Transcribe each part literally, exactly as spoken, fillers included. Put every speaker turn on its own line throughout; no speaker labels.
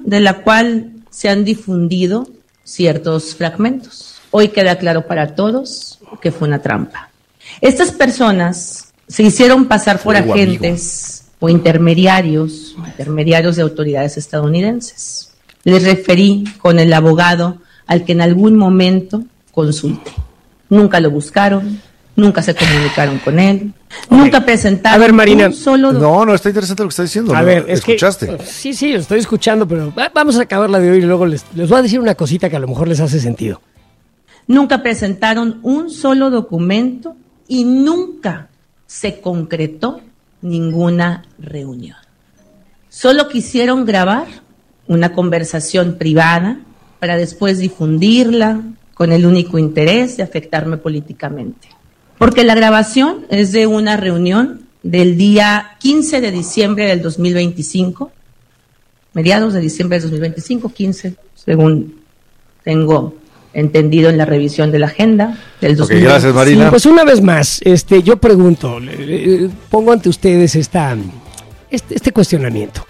de la cual se han difundido ciertos fragmentos. Hoy queda claro para todos que fue una trampa. Estas personas se hicieron pasar por Fuego agentes amigo. o intermediarios, intermediarios de autoridades estadounidenses. Les referí con el abogado al que en algún momento consulté. Nunca lo buscaron, nunca se comunicaron con él, okay. nunca presentaron
a ver, Marina,
un solo...
No, no, está interesante lo que está diciendo.
A
¿no?
ver, es
¿Escuchaste?
Que, sí, sí, lo estoy escuchando, pero vamos a acabarla de hoy y luego les, les voy a decir una cosita que a lo mejor les hace sentido.
Nunca presentaron un solo documento y nunca se concretó ninguna reunión. Solo quisieron grabar una conversación privada para después difundirla con el único interés de afectarme políticamente. Porque la grabación es de una reunión del día quince de diciembre del dos mil veinticinco, mediados de diciembre del dos mil veinticinco, quince, según tengo entendido en la revisión de la agenda del dos mil veinticinco.
Okay, gracias, Marina.
Sí, pues una vez más, este, yo pregunto, eh, pongo ante ustedes esta, este, este cuestionamiento.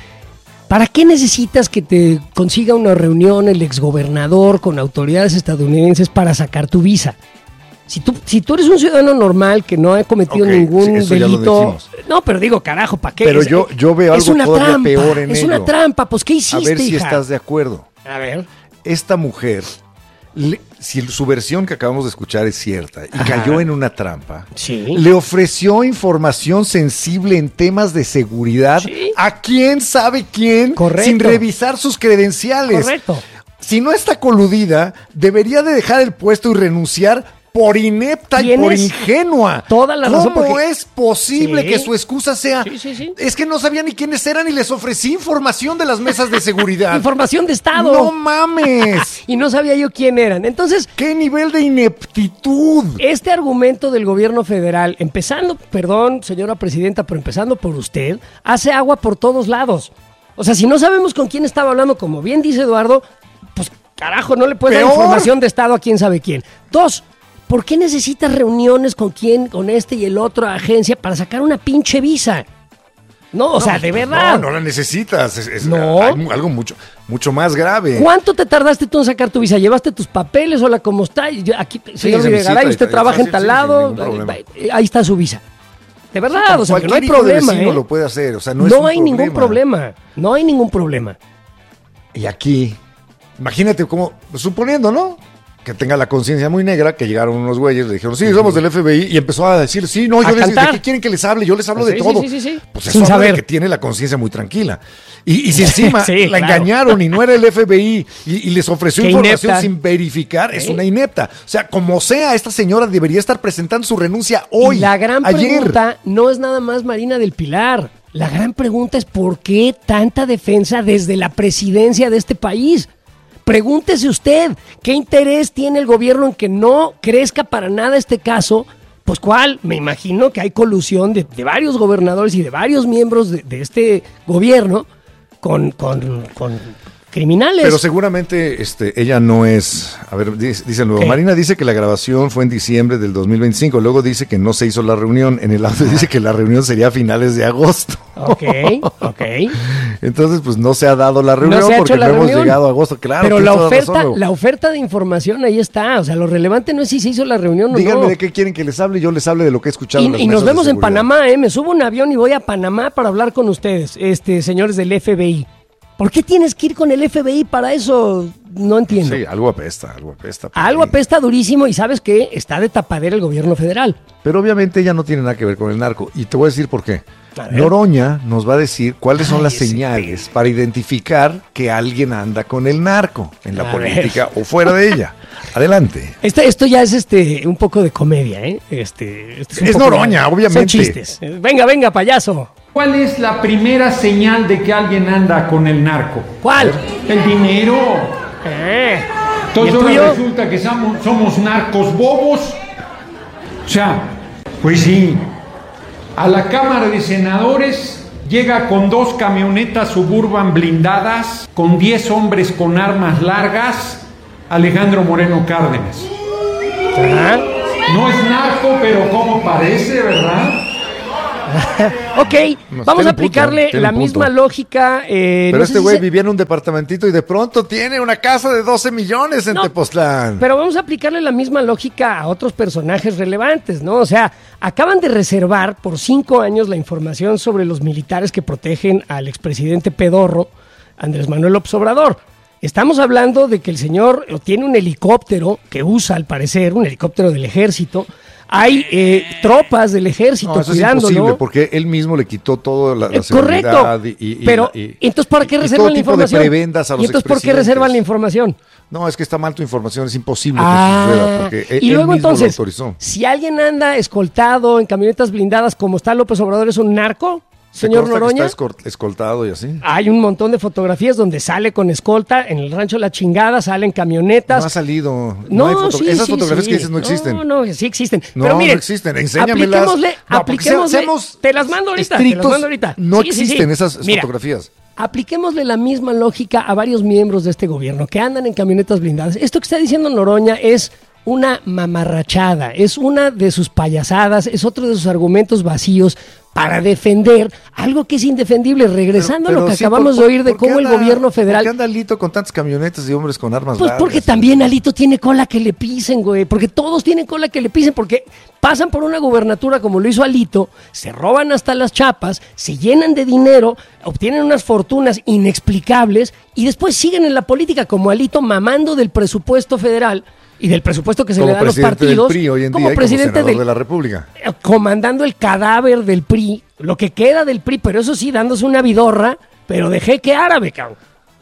¿Para qué necesitas que te consiga una reunión el exgobernador con autoridades estadounidenses para sacar tu visa? Si tú, si tú eres un ciudadano normal que no ha cometido okay, ningún sí, delito... No, pero digo, carajo, ¿para qué?
Pero
es,
yo, yo veo algo todavía
trampa,
peor en
es
ello.
Es una trampa, pues ¿qué hiciste,
A ver si
hija?
estás de acuerdo.
A ver.
Esta mujer... Le, si su versión que acabamos de escuchar es cierta y Ajá. cayó en una trampa,
sí.
le ofreció información sensible en temas de seguridad
sí.
a quién sabe quién,
Correcto.
sin revisar sus credenciales.
Correcto.
Si no está coludida, debería de dejar el puesto y renunciar por inepta y por ingenua.
Toda la razón.
¿Cómo
porque...
es posible
sí.
que su excusa sea
sí, sí, sí.
es que no sabía ni quiénes eran y les ofrecí información de las mesas de seguridad?
Información de Estado.
¡No mames!
Y no sabía yo quién eran. Entonces,
¿qué nivel de ineptitud?
Este argumento del gobierno federal, empezando, perdón, señora presidenta, pero empezando por usted, hace agua por todos lados. O sea, si no sabemos con quién estaba hablando, como bien dice Eduardo, pues carajo, no le puede dar información de Estado a quién sabe quién. Dos, ¿por qué necesitas reuniones con quién, con este y el otro agencia para sacar una pinche visa? No, o no, sea, de verdad.
No, no la necesitas. Es, es
no.
algo, algo mucho, mucho más grave.
¿Cuánto te tardaste tú en sacar tu visa? ¿Llevaste tus papeles o la cómo está? Yo, aquí, sí, señor Videgaray, usted y, trabaja sí, en tal sí, lado. Sí, ahí está su visa. De verdad, sí, o sea, que no hay problema.
¿eh?
lo
puede hacer. O sea, no,
no
es un
hay
problema.
ningún problema. No hay ningún problema.
Y aquí, imagínate cómo, suponiendo, ¿no? Que tenga la conciencia muy negra, que llegaron unos güeyes, le dijeron, sí, somos del F B I, y empezó a decir, sí, no, yo les digo, ¿de qué quieren que les hable? Yo les hablo
sí,
de todo.
Sí, sí, sí, sí.
Pues eso habla de que tiene la conciencia muy tranquila. Y, y si encima
sí,
la
claro.
engañaron y no era el F B I y, y les ofreció
qué
información
inepta.
sin verificar, es
¿Eh?
una inepta. O sea, como sea, esta señora debería estar presentando su renuncia hoy,
y la gran
ayer.
pregunta no es nada más Marina del Pilar. La gran pregunta es ¿por qué tanta defensa desde la presidencia de este país? Pregúntese usted, ¿qué interés tiene el gobierno en que no crezca para nada este caso? Pues cuál, me imagino que hay colusión de, de varios gobernadores y de varios miembros de, de este gobierno con, con, con criminales.
Pero seguramente este, ella no es, a ver, dice, dice luego, ¿qué? Marina dice que la grabación fue en diciembre del dos mil veinticinco, luego dice que no se hizo la reunión, en el audio dice que la reunión sería a finales de agosto.
Ok, ok.
Entonces, pues no se ha dado la reunión
no
porque no
reunión.
hemos llegado a agosto, claro.
Pero la oferta, razón, la oferta de información ahí está, o sea, lo relevante no es si se hizo la reunión o
Díganme
no.
Díganme de qué quieren que les hable y yo les hable de lo que he escuchado.
Y,
en las
y nos vemos en
seguridad.
Panamá, ¿eh? Me subo a un avión y voy a Panamá para hablar con ustedes, este, señores del F B I. ¿Por qué tienes que ir con el F B I para eso? No entiendo.
Sí, algo apesta, algo apesta.
Algo apesta durísimo y ¿sabes qué? Está de tapadera el gobierno federal.
Pero obviamente ella no tiene nada que ver con el narco. Y te voy a decir por qué. Noroña nos va a decir cuáles son Ay, las señales sí. para identificar que alguien anda con el narco en la a política ver. o fuera de ella. Adelante.
Este, esto ya es este un poco de comedia, ¿eh? Este, este es
es Noroña, de, obviamente.
Son chistes. Venga, venga, payaso.
¿Cuál es la primera señal de que alguien anda con el narco?
¿Cuál?
El dinero.
Eh.
Entonces ahora resulta que somos, somos narcos bobos. O sea, pues sí. A la Cámara de Senadores llega con dos camionetas Suburban blindadas, con diez hombres con armas largas, Alejandro Moreno Cárdenas.
¿Ah?
No es narco, pero como parece, ¿verdad?
Ok, no, vamos a aplicarle punto, la misma punto. lógica. Eh,
pero
no
este
si
güey
se...
vivía en un departamentito y de pronto tiene una casa de doce millones en no, Tepoztlán.
Pero vamos a aplicarle la misma lógica a otros personajes relevantes, ¿no? O sea, acaban de reservar por cinco años la información sobre los militares que protegen al expresidente pedorro Andrés Manuel López Obrador. Estamos hablando de que el señor tiene un helicóptero que usa, al parecer, un helicóptero del ejército. Hay eh, tropas del ejército
no, eso
cuidándolo.
Es imposible porque él mismo le quitó toda la, la
seguridad. Correcto. Y, y,
pero,
y, entonces, ¿para qué reservan la información?
De prebendas a los
¿Y entonces por qué reservan la información?
No, es que está mal tu información, es imposible
ah,
que suceda porque él,
y luego
él mismo
entonces,
lo autorizó.
Si alguien anda escoltado en camionetas blindadas como está López Obrador, ¿es un narco? Señor Noroña,
está escoltado y así.
Hay un montón de fotografías donde sale con escolta en el rancho La Chingada, salen camionetas.
No ha salido.
No,
no hay foto-
sí,
esas
sí,
fotografías
sí.
que dices no existen.
No, no, sí existen.
No,
Pero miren,
no existen. Enséñamelas.
Apliquémosle,
no,
apliquémosle.
seamos
Te las mando ahorita.
estrictos,
Te las mando ahorita.
No
sí,
existen
sí, sí.
esas
Mira,
fotografías.
Apliquémosle la misma lógica a varios miembros de este gobierno que andan en camionetas blindadas. Esto que está diciendo Noroña es una mamarrachada, es una de sus payasadas, es otro de sus argumentos vacíos para defender algo que es indefendible, regresando pero, pero a lo que sí, acabamos por, de oír de cómo anda, el gobierno federal...
¿Por qué anda Alito con tantas camionetas y hombres con armas
Pues
largas?
porque también Alito tiene cola que le pisen, güey, porque todos tienen cola que le pisen, porque pasan por una gubernatura como lo hizo Alito, se roban hasta las chapas, se llenan de dinero, obtienen unas fortunas inexplicables y después siguen en la política como Alito mamando del presupuesto federal y del presupuesto que se
como
le da a los partidos,
del P R I hoy en
como
día
presidente
como
del,
de la República,
comandando el cadáver del P R I, lo que queda del P R I, pero eso sí, dándose una vidorra, pero de jeque árabe, cabrón.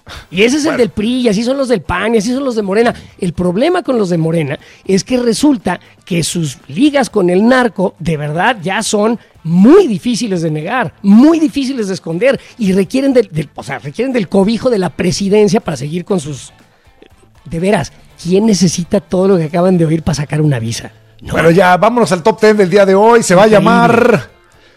Y ese es bueno. el del P R I, y así son los del P A N, y así son los de Morena. El problema con los de Morena es que resulta que sus ligas con el narco, de verdad, ya son muy difíciles de negar, muy difíciles de esconder, y requieren del, del, o sea, requieren del cobijo de la presidencia para seguir con sus... De veras, ¿quién necesita todo lo que acaban de oír para sacar una visa?
No. Bueno, ya, vámonos al top ten del día de hoy. Se va a llamar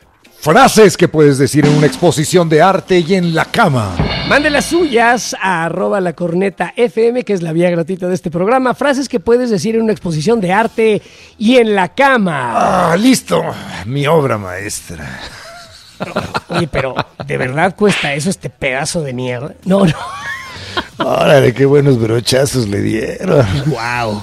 Frases que puedes decir en una exposición de arte y en la cama.
Mande las suyas a arroba la corneta F M, que es la vía gratuita de este programa. Frases que puedes decir en una exposición de arte y en la cama.
Ah, listo. Mi obra maestra.
Oye, pero ¿de verdad cuesta eso este pedazo de mierda? No, no.
Órale, qué buenos brochazos le dieron.
Wow.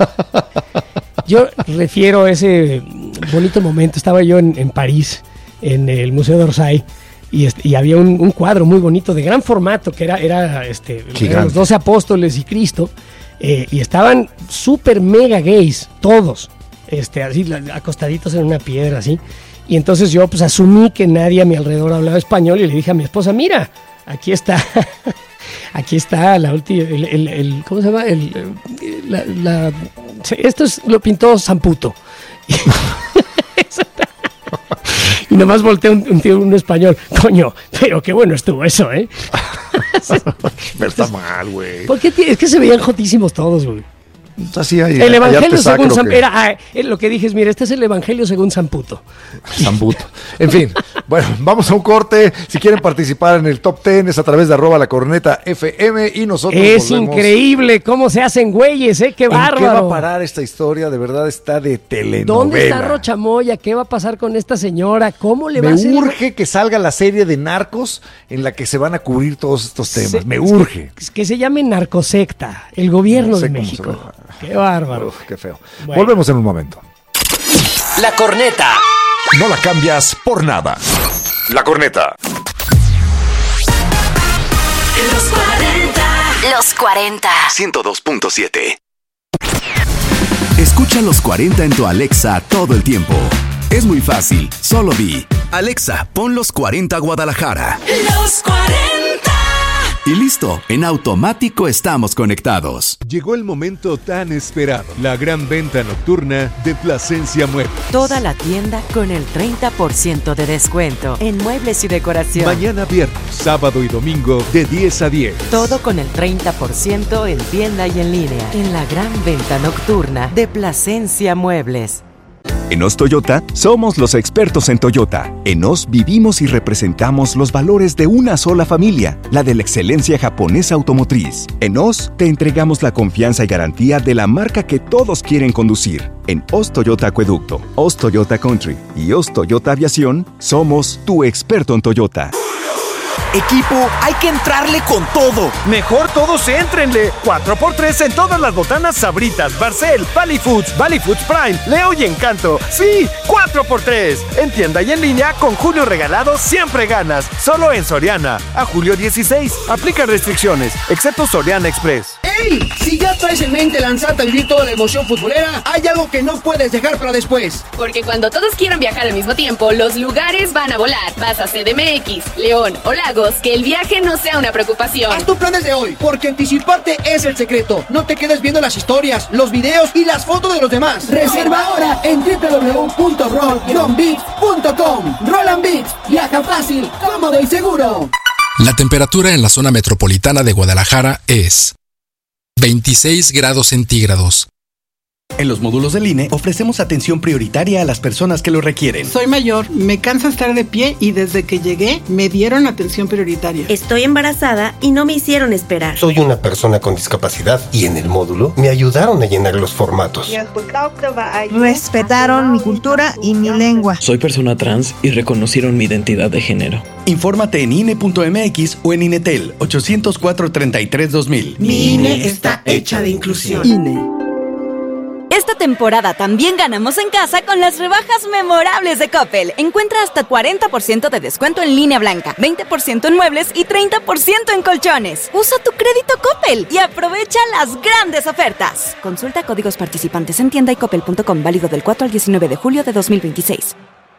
Yo refiero a ese bonito momento. Estaba yo en, en París, en el Museo d'Orsay, y, este, y había un, un cuadro muy bonito de gran formato que era, era este, eran los doce apóstoles y Cristo, eh, y estaban súper mega gays, todos, este, así acostaditos en una piedra, así. Y entonces yo pues asumí que nadie a mi alrededor hablaba español y le dije a mi esposa, mira, aquí está... Aquí está la última, el, el, el, ¿cómo se llama? El, la, la, esto es, lo pintó Samputo. Y nomás volteé un, un tío, un español. Coño, pero qué bueno estuvo eso, ¿eh?
Pero está mal, güey.
¿Por qué? Es que se veían jotísimos todos, güey.
Así hay,
el Evangelio según San que... era, ah, lo que dije es, mira, este es el Evangelio según Samputo.
Samputo. En fin, bueno, vamos a un corte. Si quieren participar en el top ten es a través de arroba la corneta F M y nosotros
Es
volvemos.
Increíble cómo se hacen güeyes, ¿eh? Qué bárbaro.
¿En qué va a parar esta historia? De verdad está de telenovela.
¿Dónde está Rochamoya? ¿Qué va a pasar con esta señora? ¿Cómo le va
Me
a hacer?
Me urge que salga la serie de Narcos en la que se van a cubrir todos estos temas. Se, Me urge.
Que, que se llame Narcosecta, el gobierno no sé de México. Qué bárbaro.
Uf, qué feo. Bueno. Volvemos en un momento.
La corneta.
No la cambias por nada. La corneta.
Los cuarenta.
Los cuarenta.
ciento dos punto siete.
Escucha Los cuarenta en tu Alexa todo el tiempo. Es muy fácil. Solo di: Alexa, pon Los cuarenta Guadalajara.
Los cuarenta.
Y listo, en automático estamos conectados.
Llegó el momento tan esperado, la gran venta nocturna de Plasencia Muebles.
Toda la tienda con el treinta por ciento de descuento en muebles y decoración.
Mañana viernes, sábado y domingo de diez a diez.
Todo con el treinta por ciento en tienda y en línea. En la gran venta nocturna de Plasencia Muebles.
En Oz Toyota, somos los expertos en Toyota. En Oz vivimos y representamos los valores de una sola familia, la de la excelencia japonesa automotriz. En Oz, te entregamos la confianza y garantía de la marca que todos quieren conducir. En Oz Toyota Acueducto, Oz Toyota Country y Oz Toyota Aviación, somos tu experto en Toyota.
Equipo, hay que entrarle con todo. Mejor todos éntrenle. cuatro por tres en todas las botanas Sabritas, Barcel, Valley Foods, Valley Foods Prime, Leo y Encanto. Sí, cuatro por tres. En tienda y en línea, con Julio Regalado siempre ganas. Solo en Soriana. A julio dieciséis. Aplica restricciones, excepto Soriana Express.
¡Ey! Si ya traes en mente lanzarte a vivir toda la emoción futbolera, hay algo que no puedes dejar para después.
Porque cuando todos quieran viajar al mismo tiempo, los lugares van a volar. Vas a C D M X, León o Lagos, que el viaje no sea una preocupación.
Haz tus planes de hoy, porque anticiparte es el secreto. No te quedes viendo las historias, los videos y las fotos de los demás. Reserva ahora en doble u doble u doble u punto roll guion beats punto com. Roll and Beats, viaja fácil, cómodo y seguro.
La temperatura en la zona metropolitana de Guadalajara es veintiséis grados centígrados.
En los módulos del I N E ofrecemos atención prioritaria a las personas que lo requieren.
Soy mayor, me cansa estar de pie y desde que llegué me dieron atención prioritaria.
Estoy embarazada y no me hicieron esperar.
Soy una persona con discapacidad y en el módulo me ayudaron a llenar los formatos.
Respetaron mi cultura y mi lengua.
Soy persona trans y reconocieron mi identidad de género.
Infórmate en I N E punto M X o en Inetel ocho cero cuatro, treinta y tres, dos mil.
Mi I N E está hecha de inclusión.
I N E.
Esta temporada también ganamos en casa con las rebajas memorables de Coppel. Encuentra hasta cuarenta por ciento de descuento en línea blanca, veinte por ciento en muebles y treinta por ciento en colchones. Usa tu crédito Coppel y aprovecha las grandes ofertas. Consulta códigos participantes en tienda y coppel punto com, válido del cuatro al diecinueve de julio de dos mil veintiséis.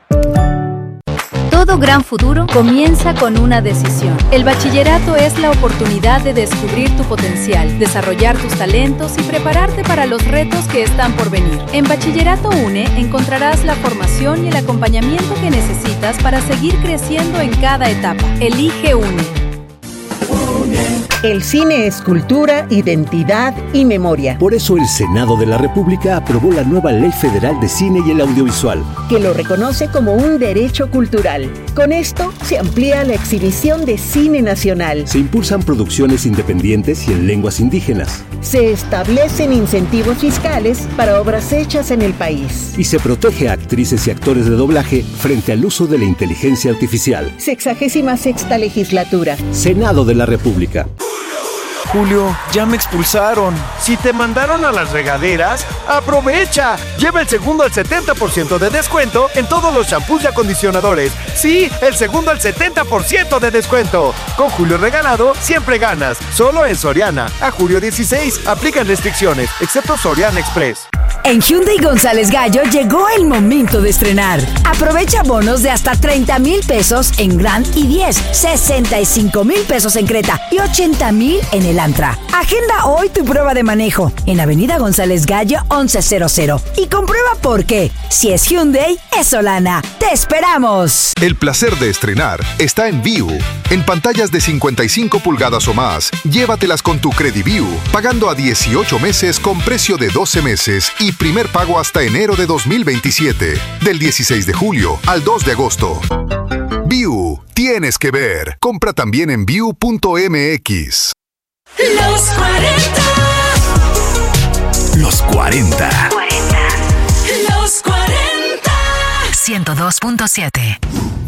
Todo gran futuro comienza con una decisión. El bachillerato es la oportunidad de descubrir tu potencial, desarrollar tus talentos y prepararte para los retos que están por venir. En Bachillerato UNE encontrarás la formación y el acompañamiento que necesitas para seguir creciendo en cada etapa. Elige UNE.
El cine es cultura, identidad y memoria.
Por eso el Senado de la República aprobó la nueva Ley Federal de Cine y el Audiovisual,
que lo reconoce como un derecho cultural. Con esto se amplía la exhibición de cine nacional.
Se impulsan producciones independientes y en lenguas indígenas.
Se establecen incentivos fiscales para obras hechas en el país.
Y se protege a actrices y actores de doblaje frente al uso de la inteligencia artificial.
Sexagésima sexta legislatura.
Senado de la República.
Julio, ya me expulsaron. Si te mandaron a las regaderas, ¡aprovecha! Lleva el segundo al setenta por ciento de descuento en todos los champús y acondicionadores. Sí, el segundo al setenta por ciento de descuento. Con Julio Regalado, siempre ganas. Solo en Soriana. A julio dieciséis, aplican restricciones, excepto Soriana Express.
En Hyundai González Gallo llegó el momento de estrenar. Aprovecha bonos de hasta treinta mil pesos en Grand i diez, sesenta y cinco mil pesos en Creta y ochenta mil en el Antra. Agenda hoy tu prueba de manejo en Avenida González Gallo once cero cero y comprueba por qué. Si es Hyundai, es Solana. ¡Te esperamos!
El placer de estrenar está en Viu. En pantallas de cincuenta y cinco pulgadas o más, llévatelas con tu CrediViu, pagando a dieciocho meses con precio de doce meses y primer pago hasta enero de dos mil veintisiete, del dieciséis de julio al dos de agosto. Viu, tienes que ver. Compra también en viu punto m x.
Los cuarenta.
Los cuarenta.
Los cuarenta.
ciento dos punto siete.